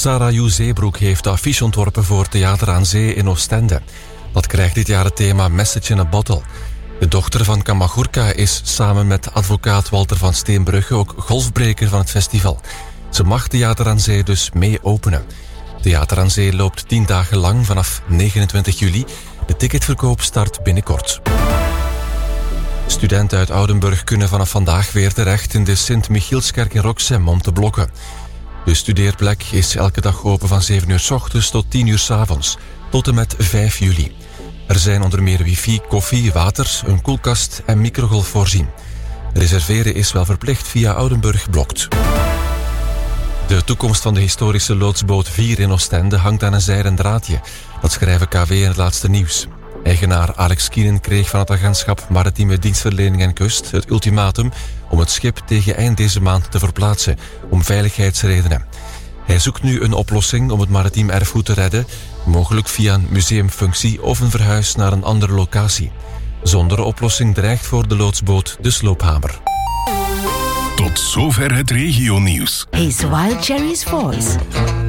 Sarah Joe Zeebroek heeft de affiche ontworpen voor Theater aan Zee in Oostende. Dat krijgt dit jaar het thema Message in a Bottle. De dochter van Kamagurka is samen met advocaat Walter van Steenbrugge ook golfbreker van het festival. Ze mag Theater aan Zee dus mee openen. Theater aan Zee loopt 10 dagen lang vanaf 29 juli. De ticketverkoop start binnenkort. Studenten uit Oudenburg kunnen vanaf vandaag weer terecht in de Sint-Michielskerk in Roxem om te blokken. De studeerplek is elke dag open van 7 uur 's ochtends tot 10 uur 's avonds, tot en met 5 juli. Er zijn onder meer wifi, koffie, water, een koelkast en microgolf voorzien. Reserveren is wel verplicht via Oudenburg Blokt. De toekomst van de historische loodsboot 4 in Oostende hangt aan een zijden draadje. Dat schrijven KW in het laatste nieuws. Eigenaar Alex Kienen kreeg van het agentschap Maritieme Dienstverlening en Kust het ultimatum om het schip tegen eind deze maand te verplaatsen, om veiligheidsredenen. Hij zoekt nu een oplossing om het maritiem erfgoed te redden, mogelijk via een museumfunctie of een verhuis naar een andere locatie. Zonder oplossing dreigt voor de loodsboot de sloophamer. Tot zover het regionieuws. Is Wild Cherry's Voice.